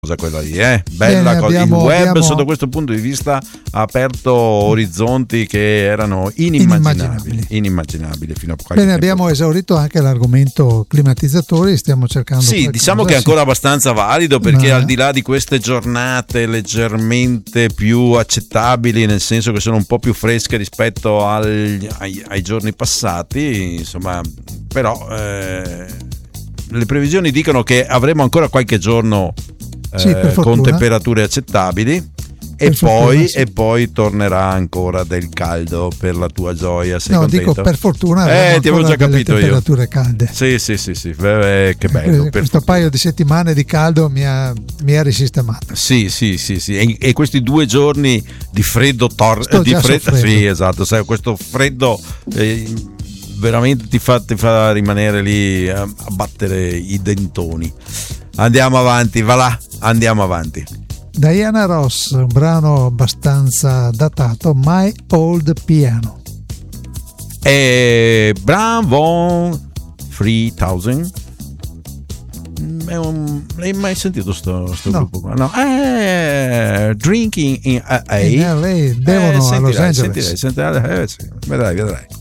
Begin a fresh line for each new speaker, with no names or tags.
quella lì, bella cosa. Il web sotto questo punto di vista ha aperto orizzonti che erano inimmaginabili fino a qualche tempo.
Abbiamo esaurito anche l'argomento climatizzatori, stiamo cercando
diciamo che è ancora abbastanza valido, perché al di là di queste giornate leggermente più accettabili, nel senso che sono un po' più fresche rispetto ai giorni passati, insomma, però le previsioni dicono che avremo ancora qualche giorno con temperature accettabili e poi tornerà ancora del caldo per la tua gioia. Sei contento?
Dico per fortuna
ti avevo già capito
temperature calde.
Sì, che bello.
Questo paio di settimane di caldo mi ha risistemato.
Sì. E questi 2 giorni di freddo sì, esatto, sai, questo freddo veramente ti fa rimanere lì a battere i dentoni. Andiamo avanti, andiamo avanti.
Diana Ross, un brano abbastanza datato, My Old Piano.
E Bravo 3000. L'hai mai sentito sto gruppo qua? No. Drinking in LA.
In LA, bevono a Los Angeles.
Sentirai, vedrai.